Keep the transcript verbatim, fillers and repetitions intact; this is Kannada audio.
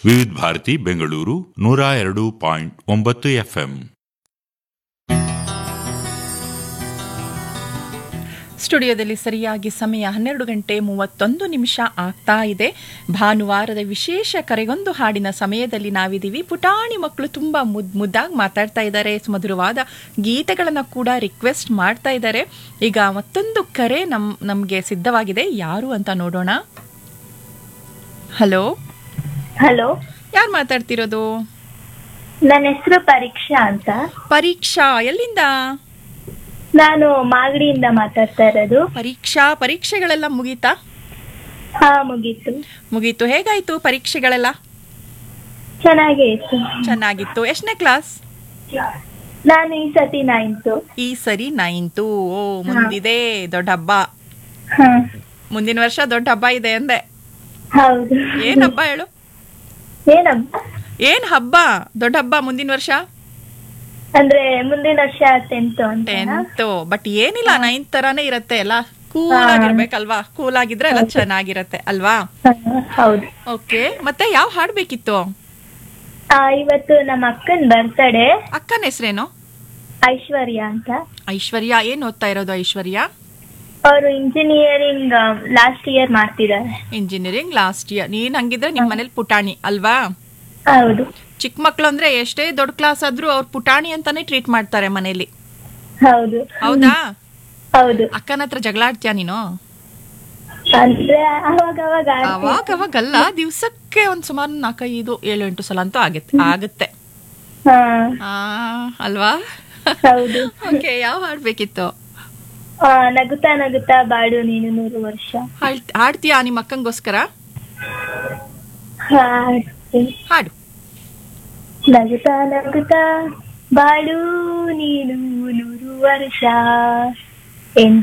ವಿವಿಧ ಭಾರತಿ ಬೆಂಗಳೂರು ನೂರ ಎರಡು ಪಾಯಿಂಟ್ ಒಂಬತ್ತು ಎಫ್ಎಂ. ಸ್ಟುಡಿಯೋದಲ್ಲಿ ಸರಿಯಾಗಿ ಸಮಯ ಹನ್ನೆರಡು ಗಂಟೆ ಮೂವತ್ತೊಂದು ನಿಮಿಷ ಆಗ್ತಾ ಇದೆ. ಭಾನುವಾರದ ವಿಶೇಷ ಕರೆಗೊಂದು ಹಾಡಿನ ಸಮಯದಲ್ಲಿ ನಾವಿದ್ದೀವಿ. ಪುಟಾಣಿ ಮಕ್ಕಳು ತುಂಬ ಮುದ್ ಮುದ್ದಾಗಿ ಮಾತಾಡ್ತಾ ಇದ್ದಾರೆ, ಸುಮಧುರವಾದ ಗೀತೆಗಳನ್ನು ಕೂಡ ರಿಕ್ವೆಸ್ಟ್ ಮಾಡ್ತಾ ಇದ್ದಾರೆ. ಈಗ ಮತ್ತೊಂದು ಕರೆ ನಮ್ ನಮಗೆ ಸಿದ್ಧವಾಗಿದೆ. ಯಾರು ಅಂತ ನೋಡೋಣ. ಹಲೋ ಹಲೋ, ಯಾರು ಮಾತಾಡ್ತಿರೋದು? ನನ್ನ ಹೆಸರು ಪರೀಕ್ಷಾ ಅಂತ. ಪರೀಕ್ಷಾ, ಎಲ್ಲಿಂದ? ನಾನು ಮಾಗಡಿಯಿಂದ ಮಾತಾಡ್ತಾ ಇರೋದು. ಪರೀಕ್ಷಾ, ಪರೀಕ್ಷೆಗಳೆಲ್ಲ ಮುಗೀತಾ? ಹಾ, ಮುಗೀತು. ಮುಗೀತು. ಹೇಗಾಯ್ತು ಪರೀಕ್ಷೆಗಳೆಲ್ಲ? ಚೆನ್ನಾಗೇ ಇತ್ತು. ಚೆನ್ನಾಗಿತ್ತು. ಎಷ್ಟನೇ ಕ್ಲಾಸ್? ನಾನು ಈ ಸತಿ ನೈನ್ತು. ಈ ಸರಿ ನೈನ್ತು. ಓ, ಮುಂದಿದೆ ದೊಡ್ಡ ಹಬ್ಬ. ಹಾ, ಮುಂದಿನ ವರ್ಷ ದೊಡ್ಡ ಹಬ್ಬ ಇದೆ ಅಂದೆ. ಹೌದು. ಏನ್ ಹಬ್ಬ ಹೇಳು? ಏನಬ್ಬ? ಏನ್ ಹಬ್ಬ? ದೊಡ್ಡ ಹಬ್ಬ ಮುಂದಿನ ವರ್ಷ? ಅಂದ್ರೆ ಮುಂದಿನ ವರ್ಷ ಟೆಂತ್ ಅಂತ. ಟೆಂತ್. ಬಟ್ ಏನಿಲ್ಲ, ನೈನ್ತ್ ತರಾನೇ ಇರತ್ತೆ ಎಲ್ಲ. ಕೂಲ್ ಆಗಿರ್ಬೇಕಲ್ವಾ? ಕೂಲ್ ಆಗಿದ್ರೆ ಎಲ್ಲ ಚೆನ್ನಾಗಿರತ್ತೆ ಅಲ್ವಾ? ಹೌದು. ಓಕೆ, ಮತ್ತೆ ಯಾವ ಹಾಡ್ಬೇಕಿತ್ತು? ಆ, ಇವತ್ತು ನಮ್ಮ ಅಕ್ಕನ್ ಬರ್ತಡೆ. ಅಕ್ಕನ ಹೆಸರೇನು? ಐಶ್ವರ್ಯ ಅಂತ. ಐಶ್ವರ್ಯ. ಏನ್ ಓದ್ತಾ ಇರೋದು ಐಶ್ವರ್ಯ? ಅವರು ಇಂಜಿನಿಯರಿಂಗ್ ಲಾಸ್ಟ್ ಇಯರ್ ಮಾಡ್ತಿದ್ದಾರೆ. Engineering last year. ನೀನ್ ಹಂಗಿದ್ರೆ ನಿಮ್ ಮನೇಲಿ ಪುಟಾಣಿ ಅಲ್ವಾ? ಹೌದು. ಚಿಕ್ಕ ಮಕ್ಳು ಅಂದ್ರೆ ಎಷ್ಟೇ ದೊಡ್ಡ ಕ್ಲಾಸ್ ಆದ್ರೂ ಅವ್ರು ಪುಟಾಣಿ ಅಂತಾನೆ ಟ್ರೀಟ್ ಮಾಡ್ತಾರೆ ಮನೇಲಿ. ಹೌದು. ಹೌದಾ? ಹೌದು. ಅಕ್ಕನ ಹತ್ರ ಜಗಳ ಆಡ್ತೀಯ ನೀನು? ಅಂದ್ರೆ ಅವಾಗ ಅವಾಗ ಅವಾಗ ಅವಾಗಲ್ಲ, ದಿವ್ಸಕ್ಕೆ ಒಂದ್ ಸುಮಾರು ನಾಲ್ಕೈದು ಏಳು ಎಂಟು ಸಲ ಅಂತೂ ಆಗತ್ತೆ ಆಗತ್ತೆ ಅಲ್ವಾ? ಹೌದು. ಓಕೆ, ಯಾವ ಹಾಡ್ಬೇಕಿತ್ತು? ನಗುತ್ತಾ ನಗುತ್ತಾ ಬಾಳು ನೀನು ನೂರು ವರ್ಷ. ಹಾಡ್ತೀಯಾ ನಿಮ್ಮ ಅಕ್ಕಂಗೋಸ್ಕರ? ಹಾಡು. ನಗುತ್ತಾ ನಗುತ್ತಾ ಬಾಳು ನೀನು ನೂರು ವರ್ಷ ಎಂದು